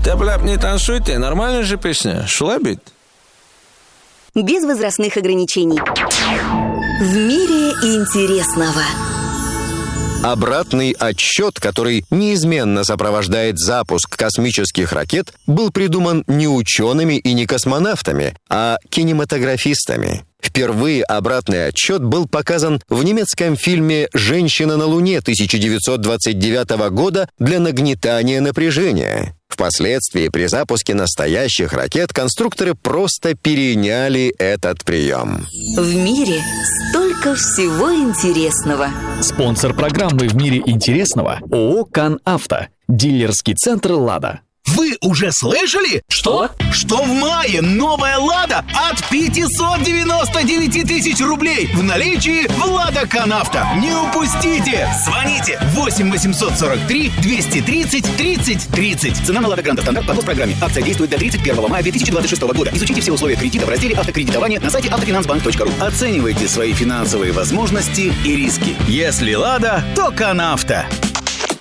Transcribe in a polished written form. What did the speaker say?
Тяп-ляп, не танцуйте, нормальная же песня, шлабит. Без возрастных ограничений. В мире интересного. Обратный отсчет, который неизменно сопровождает запуск космических ракет, был придуман не учеными и не космонавтами, а кинематографистами. Впервые обратный отсчет был показан в немецком фильме «Женщина на Луне» 1929 года для нагнетания напряжения. Впоследствии при запуске настоящих ракет конструкторы просто переняли этот прием. В мире столько всего интересного. Спонсор программы «В мире интересного» ООО «КанАвто». Дилерский центр «Лада». Вы уже слышали? Что? Что в мае новая «Лада» от 599 тысяч рублей в наличии в «Лада КанАвто». Не упустите! Звоните 8 843 230 30 30. Цена на «Лада Гранта Стандарт» по госпрограмме. Акция действует до 31 мая 2026 года. Изучите все условия кредита в разделе «Автокредитование» на сайте автофинансбанк.ру. Оценивайте свои финансовые возможности и риски. Если «Лада», то «КанАвто».